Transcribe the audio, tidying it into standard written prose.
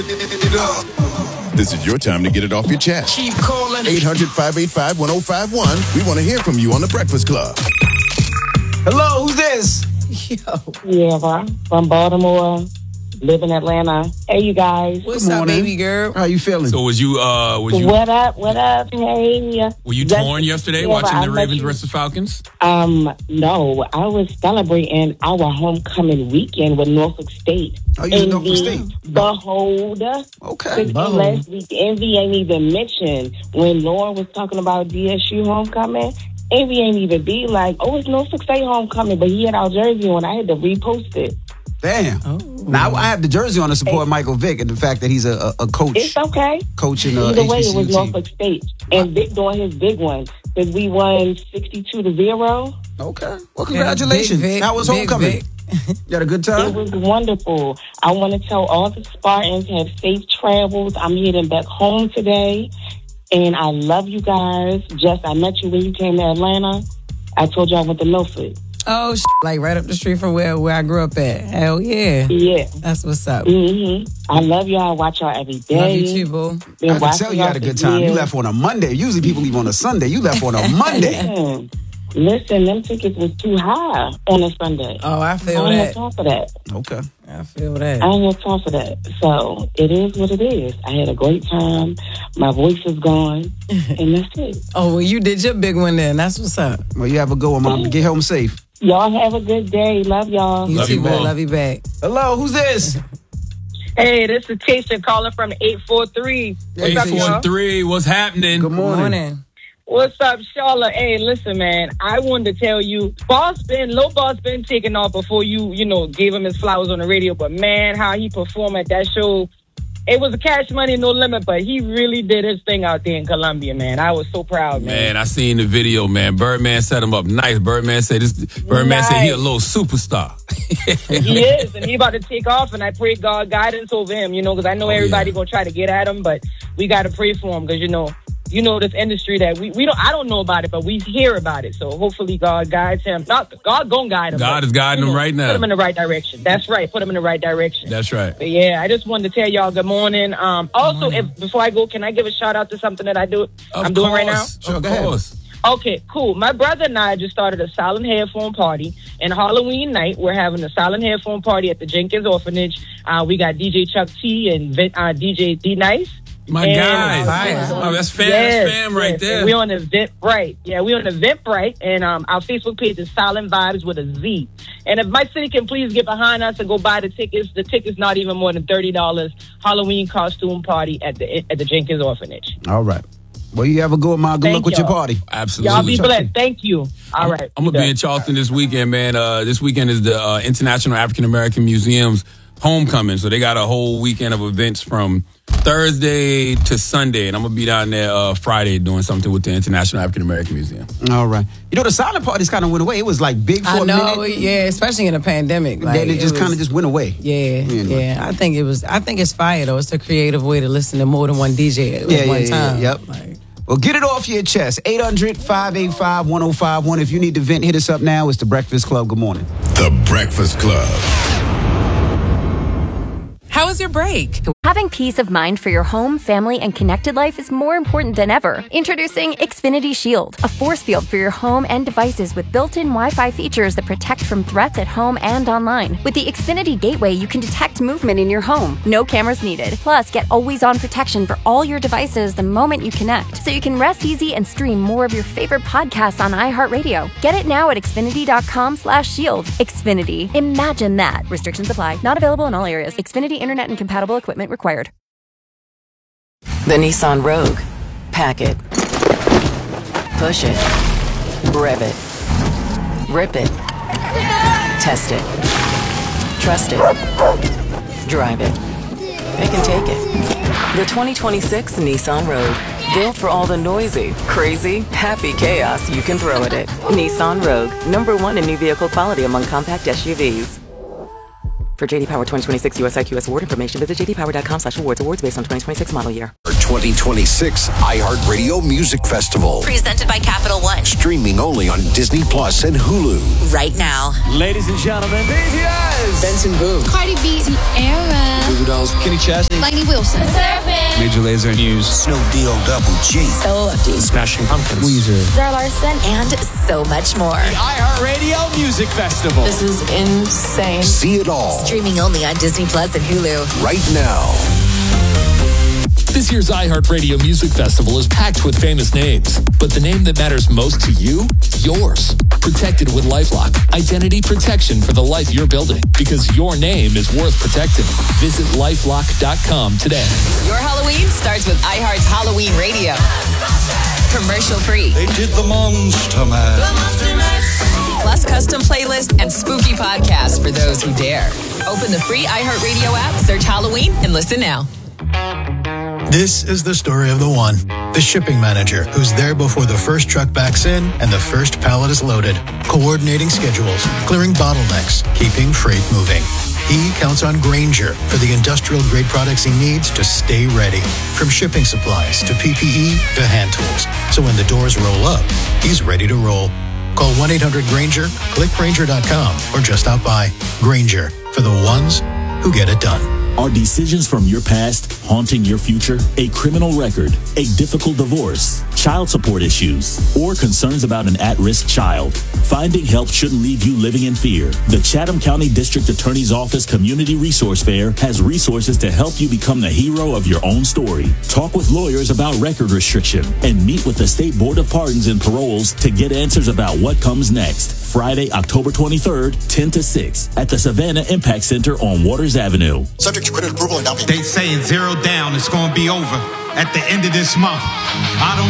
This is your time to get it off your chest. Keep calling. 800-585-1051. We want to hear from you on The Breakfast Club. Hello, who's this? Yeah, from Baltimore, live in Atlanta. Hey, you guys. What's up, baby girl? How you feeling? So was you? What up? What up? Hey. Were you torn yesterday watching the Ravens versus Falcons? No. I was celebrating our homecoming weekend with Norfolk State. Oh, you in Norfolk State? Behold. Okay. Last week, Envy ain't even mentioned when Lauren was talking about DSU homecoming. Envy ain't even be like, oh, it's Norfolk State homecoming, but he had our jersey on. I had to repost it. Damn. Oh. Now, I have the jersey on to support Michael Vick and the fact that he's a coach. It's okay. Coaching Either way, HBCU it was team. Norfolk State. And Vic doing his big one. Because we won 62-0. Okay. Well, congratulations. How was homecoming? You had a good time? It was wonderful. I want to tell all the Spartans have safe travels. I'm heading back home today. And I love you guys. Jess, I met you when you came to Atlanta. I told you I went to Milford. Oh, like right up the street from where I grew up at. Hell yeah. Yeah. That's what's up. Mm-hmm. I love y'all. I watch y'all every day. Love you too, boo. I can tell you had a good time. You left on a Monday. Usually people leave on a Sunday. You left on a Monday. Listen, them tickets was too high on a Sunday. Oh, I feel I that. ain't top of that. Okay. I feel that. I ain't on top of that. So it is what it is. I had a great time. My voice is gone. And that's it. Oh, well, you did your big one then. That's what's up. Well, you have a good one, Mom. Get home safe. Y'all have a good day. Love y'all. You too, boo. Love you back. Hello, who's this? Hey, this is Tisha calling from 843. What's up, y'all? 843, what's happening? Good morning. What's up, Charlotte? Hey, listen, man. I wanted to tell you, Lil Boss been taking off before you gave him his flowers on the radio. But, man, how he performed at that show, it was a Cash Money No Limit, but he really did his thing out there in Columbia, man. I was so proud, man. Man, I seen the video, man. Birdman set him up nice. Birdman said said he a little superstar. He is, and he about to take off, and I pray God guidance over him, because I know everybody going to try to get at him, but we got to pray for him because, this industry that I don't know about it, but we hear about it. So hopefully God guides him. God gonna guide him. God is guiding him right now. Put him in the right direction. That's right. Put him in the right direction. That's right. But yeah, I just wanted to tell y'all good morning. Also, before I go, can I give a shout out to something that I'm doing right now? Sure, of course. Okay, cool. My brother and I just started a silent headphone party. And Halloween night, we're having a silent headphone party at the Jenkins Orphanage. We got DJ Chuck T and DJ D Nice. My guys. That's fam right there. And we on Eventbrite. Yeah, we on Eventbrite. And our Facebook page is Silent Vibes with a Z. And if my city can please get behind us and go buy the tickets not even more than $30. Halloween costume party at the Jenkins Orphanage. All right. Well, you have a good one. Good luck with your party. Absolutely. Y'all be blessed. Thank you. All right. I'm going to be in Charleston this weekend, man. This weekend is the International African American Museum's homecoming. So they got a whole weekend of events from Thursday to Sunday. And I'm going to be down there Friday doing something with the International African American Museum. All right. The silent parties kind of went away. It was like big for a minute. Yeah, especially in a pandemic. Then it just kind of just went away. Yeah. I think it's fire, though. It's a creative way to listen to more than one DJ at one time. Yep. Well, get it off your chest. 800-585-1051. If you need to vent, hit us up now. It's The Breakfast Club. Good morning. The Breakfast Club. How was your break? Having peace of mind for your home, family, and connected life is more important than ever. Introducing Xfinity Shield, a force field for your home and devices with built-in Wi-Fi features that protect from threats at home and online. With the Xfinity Gateway, you can detect movement in your home. No cameras needed. Plus, get always-on protection for all your devices the moment you connect, so you can rest easy and stream more of your favorite podcasts on iHeartRadio. Get it now at Xfinity.com/shield. Xfinity. Imagine that. Restrictions apply. Not available in all areas. Xfinity Internet and compatible equipment required. The Nissan Rogue. Pack it. Push it. Rev it. Rip it. Test it. Trust it. Drive it. It can take it. The 2026 Nissan Rogue. Built for all the noisy, crazy, happy chaos you can throw at it. Nissan Rogue. #1 in new vehicle quality among compact SUVs. For JD Power 2026 US IQS award information, visit jdpower.com/awards. Awards based on 2026 model year. 2026 iHeartRadio Music Festival. Presented by Capital One. Streaming only on Disney Plus and Hulu. Right now. Ladies and gentlemen, BTS. Benson Boone. Cardi B. Era. Goo Goo Dolls. Kenny Chesney. Lainey Wilson. Major Lazer News. Snoop Double G. Stella Lefty. Smashing Pumpkins. Weezer. Zara Larson. And so much more. The iHeartRadio Music Festival. This is insane. See it all. Streaming only on Disney Plus and Hulu. Right now. This year's iHeartRadio Music Festival is packed with famous names, but the name that matters most to you? Yours. Protected with LifeLock. Identity protection for the life you're building, because your name is worth protecting. Visit LifeLock.com today. Your Halloween starts with iHeart's Halloween Radio. Commercial free. They did the Monster Mash. Plus custom playlist and spooky podcasts for those who dare. Open the free iHeartRadio app, search Halloween, and listen now. This is the story of the one, the shipping manager, who's there before the first truck backs in and the first pallet is loaded, coordinating schedules, clearing bottlenecks, keeping freight moving. He counts on Grainger for the industrial-grade products he needs to stay ready, from shipping supplies to PPE to hand tools. So when the doors roll up, he's ready to roll. Call 1-800-GRAINGER, click Grainger.com, or just stop by. Grainger, for the ones who get it done. Are decisions from your past haunting your future? A criminal record, a difficult divorce, child support issues, or concerns about an at-risk child? Finding help shouldn't leave you living in fear. The Chatham County District Attorney's Office Community Resource Fair has resources to help you become the hero of your own story. Talk with lawyers about record restriction and meet with the State Board of Pardons and Paroles to get answers about what comes next. Friday, October 23rd, 10 to 6 at the Savannah Impact Center on Waters Avenue. Subject to credit approval and down payment. They saying zero down. It's going to be over at the end of this month. I don't